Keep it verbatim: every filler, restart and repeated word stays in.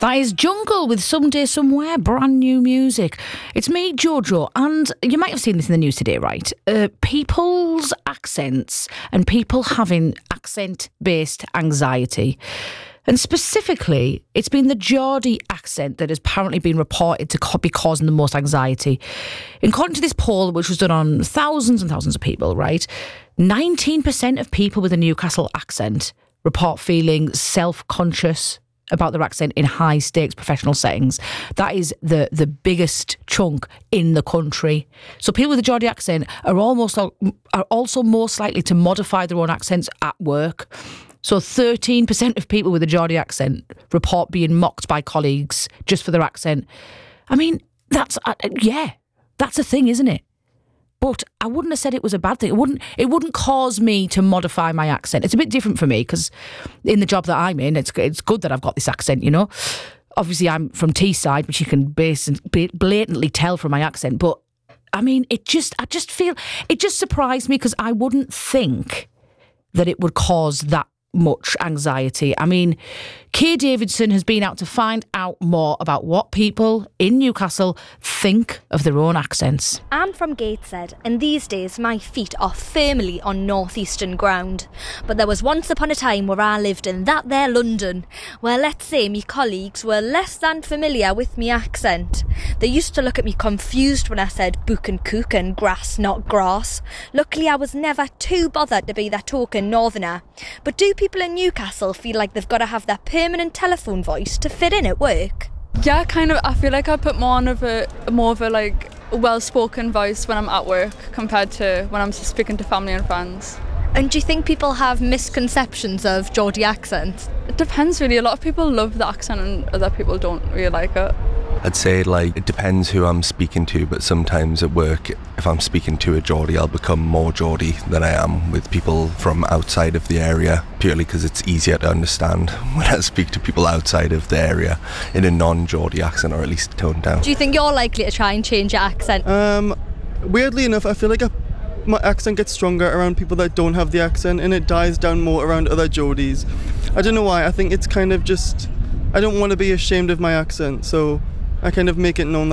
That is Jungle with Someday Somewhere, brand new music. It's me, Jojo, and you might have seen this in the news today, right? Uh, people's accents and people having accent-based anxiety. And specifically, it's been the Geordie accent that has apparently been reported to be causing the most anxiety. According to this poll, which was done on thousands and thousands of people, right, nineteen percent of people with a Newcastle accent report feeling self-conscious about their accent in high-stakes professional settings. That is the, the biggest chunk in the country. So people with a Geordie accent are almost are also most likely to modify their own accents at work. So thirteen percent of people with a Geordie accent report being mocked by colleagues just for their accent. I mean, that's, uh, yeah, that's a thing, isn't it? But I wouldn't have said it was a bad thing. It wouldn't It wouldn't cause me to modify my accent. It's a bit different for me because in the job that I'm in, it's it's good that I've got this accent, you know. Obviously, I'm from Teesside, which you can base and blatantly tell from my accent. But, I mean, it just, I just feel, it just surprised me because I wouldn't think that it would cause that much anxiety. I mean, Kay Davidson has been out to find out more about what people in Newcastle think of their own accents. I'm from Gateshead, and these days my feet are firmly on northeastern ground. But there was once upon a time where I lived in that there London, where let's say me colleagues were less than familiar with me accent. They used to look at me confused when I said book and cook and grass not grass. Luckily I was never too bothered to be that token northerner. But do people in Newcastle feel like they've got to have their permanent telephone voice to fit in at work? Yeah, kind of. I feel like I put more on of a more of a like well-spoken voice when I'm at work compared to when I'm speaking to family and friends. And do you think people have misconceptions of Geordie accent? It depends really. A lot of people love the accent and other people don't really like it. I'd say like it depends who I'm speaking to, but sometimes at work, if I'm speaking to a Geordie, I'll become more Geordie than I am with people from outside of the area, purely because it's easier to understand when I speak to people outside of the area in a non-Geordie accent, or at least toned down. Do you think you're likely to try and change your accent? Um, weirdly enough, I feel like I, my accent gets stronger around people that don't have the accent, and it dies down more around other Geordies. I don't know why. I think it's kind of just, I don't want to be ashamed of my accent, so I kind of make it known that